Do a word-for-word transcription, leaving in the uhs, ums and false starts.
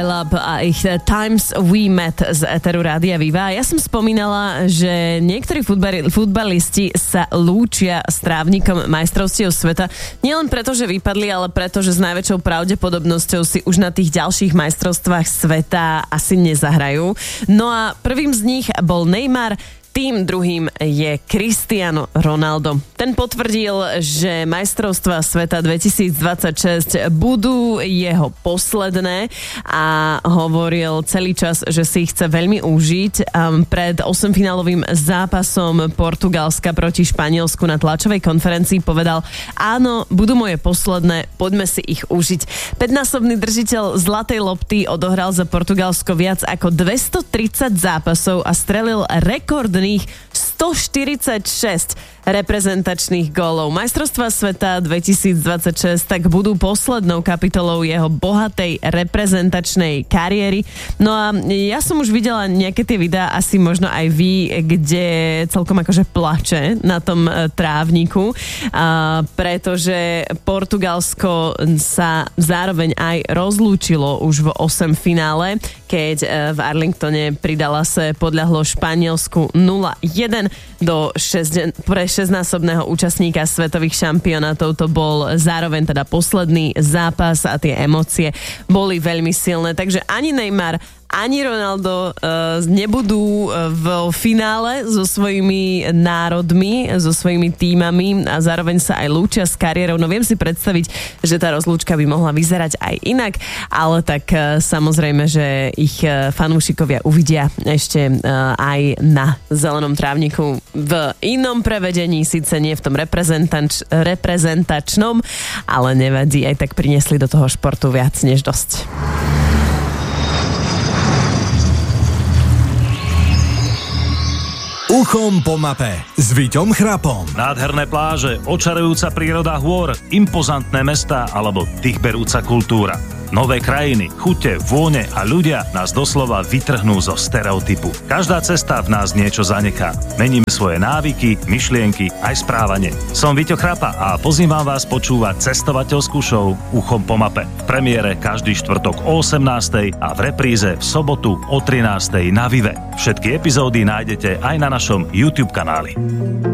Lab a ich Times We Met z éteru Rádia Viva. Ja som spomínala, že niektorí futbali, futbalisti sa lúčia s trávnikom majstrovstiev sveta. Nielen preto, že vypadli, ale preto, že s najväčšou pravdepodobnosťou si už na tých ďalších majstrovstvách sveta asi nezahrajú. No a prvým z nich bol Neymar, tým druhým je Cristiano Ronaldo. Ten potvrdil, že majstrovstvá sveta dvetisícdvadsaťšesť budú jeho posledné a hovoril celý čas, že si ich chce veľmi užiť. Um, pred osemfinálovým zápasom Portugalska proti Španielsku na tlačovej konferencii povedal: áno, budú moje posledné, poďme si ich užiť. Päťnásobný držiteľ zlatej lopty odohral za Portugalsko viac ako dvestotridsať zápasov a strelil rekord stoštyridsaťšesť reprezentačných gólov. Majstrovstvá sveta dvetisícdvadsaťšesť tak budú poslednou kapitolou jeho bohatej reprezentačnej kariéry. No a ja som už videla nejaké tie videá, asi možno aj vy, kde celkom akože plače na tom trávniku, a pretože Portugalsko sa zároveň aj rozlúčilo už v osem finále, keď v Arlingtone pridala sa podľahlo Španielsku nula jeden do šesť, pre šesťnásobného účastníka svetových šampionátov. To bol zároveň teda posledný zápas a tie emócie boli veľmi silné. Takže ani Neymar, ani Ronaldo uh, nebudú v finále so svojimi národmi, so svojimi tímami a zároveň sa aj lúčia s kariérou. No viem si predstaviť, že tá rozlúčka by mohla vyzerať aj inak, ale tak uh, samozrejme, že ich uh, fanúšikovia uvidia ešte uh, aj na zelenom trávniku v inom prevedení, síce nie v tom reprezentač- reprezentačnom, ale nevadí, aj tak priniesli do toho športu viac než dosť. Uchom po mape s Víťom Chrapom. Nádherné pláže, očarujúca príroda hôr, impozantné mestá alebo dýchberúca kultúra. Nové krajiny, chute, vône a ľudia nás doslova vytrhnú zo stereotypu. Každá cesta v nás niečo zanechá. Meníme svoje návyky, myšlienky, aj správanie. Som Víťo Chrapa a pozývam vás počúvať cestovateľskú show Uchom po mape. V premiére každý štvrtok o osemnástej a v repríze v sobotu o trinástej na Vive. Všetky epizódy nájdete aj na našom YouTube kanáli.